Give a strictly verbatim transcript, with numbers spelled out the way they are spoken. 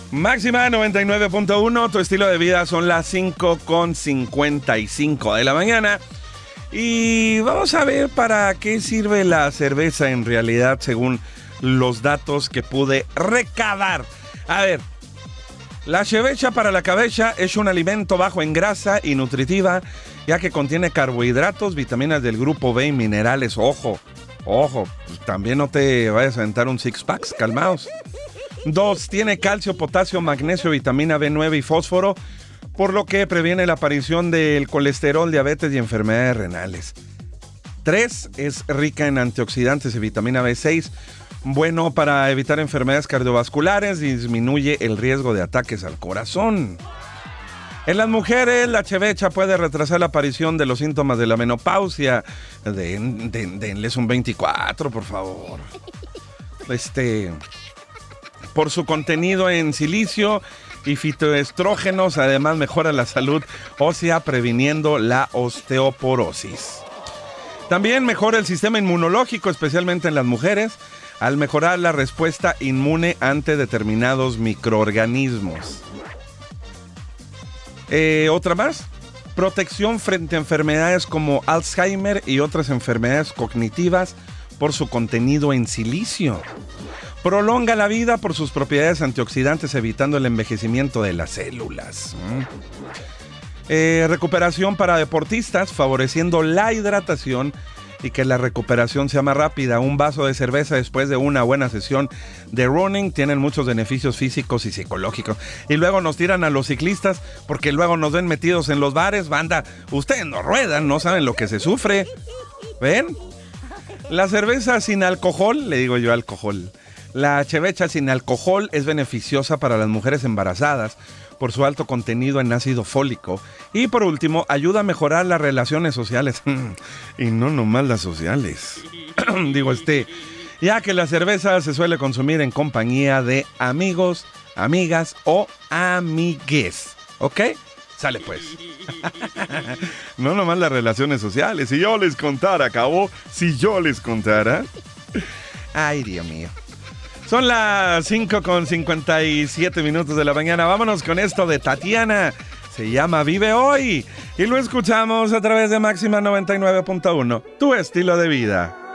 Máxima noventa y nueve punto uno, tu estilo de vida. Son las cinco con cincuenta y cinco de la mañana. Y vamos a ver para qué sirve la cerveza en realidad según los datos que pude recabar. A ver, la cerveza para la cabeza es un alimento bajo en grasa y nutritiva, ya que contiene carbohidratos, vitaminas del grupo B y minerales. Ojo, ojo, también no te vayas a aventar un six packs, calmaos. Dos, tiene calcio, potasio, magnesio, vitamina B nueve y fósforo, por lo que previene la aparición del colesterol, diabetes y enfermedades renales. Tres, es rica en antioxidantes y vitamina B seis, bueno para evitar enfermedades cardiovasculares y disminuye el riesgo de ataques al corazón. En las mujeres, la chevecha puede retrasar la aparición de los síntomas de la menopausia. Den, den, denles un veinticuatro, por favor. Este... Por su contenido en silicio y fitoestrógenos, además mejora la salud ósea previniendo la osteoporosis. También mejora el sistema inmunológico, especialmente en las mujeres, al mejorar la respuesta inmune ante determinados microorganismos. Eh, ¿Otra más? Protección frente a enfermedades como Alzheimer y otras enfermedades cognitivas por su contenido en silicio. Prolonga la vida por sus propiedades antioxidantes, evitando el envejecimiento de las células. ¿Mm? Eh, recuperación para deportistas, favoreciendo la hidratación y que la recuperación sea más rápida. Un vaso de cerveza después de una buena sesión de running tienen muchos beneficios físicos y psicológicos. Y luego nos tiran a los ciclistas porque luego nos ven metidos en los bares. Banda, ustedes no ruedan, no saben lo que se sufre. ¿Ven? La cerveza sin alcohol, le digo yo alcohol. La chevecha sin alcohol es beneficiosa para las mujeres embarazadas por su alto contenido en ácido fólico. Y por último, ayuda a mejorar las relaciones sociales. Y no nomás las sociales. Digo, este, ya que la cerveza se suele consumir en compañía de amigos, amigas o amigues. ¿Ok? Sale pues. No nomás las relaciones sociales. Si yo les contara, cabo, si yo les contara. Ay, Dios mío. Son las cinco con cincuenta y siete minutos de la mañana. Vámonos con esto de Tatiana. Se llama Vive Hoy. Y lo escuchamos a través de Máxima noventa y nueve punto uno. Tu estilo de vida.